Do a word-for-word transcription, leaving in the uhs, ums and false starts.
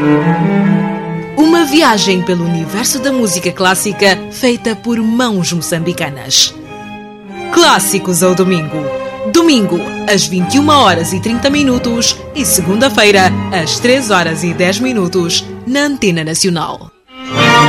Uma viagem pelo universo da música clássica feita por mãos moçambicanas. Clássicos ao domingo. Domingo, às vinte e uma horas e trinta minutos e segunda-feira, às três horas e dez minutos, na Antena Nacional.